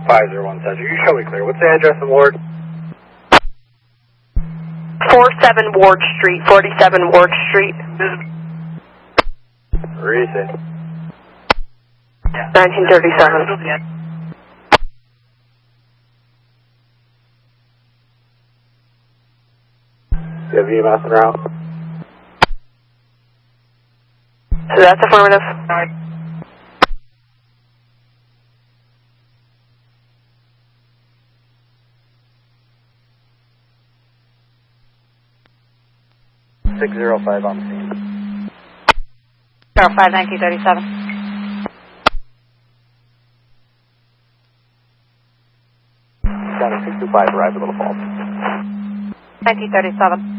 501 Cedar. You show me clear. What's the address and ward? 47 Ward Street, 47 Ward Street. Where is it? 1937. Do you have EMS en route? So that's affirmative. .605 on the scene. 05, 1937. County 625, arrive at Little Falls. 1937.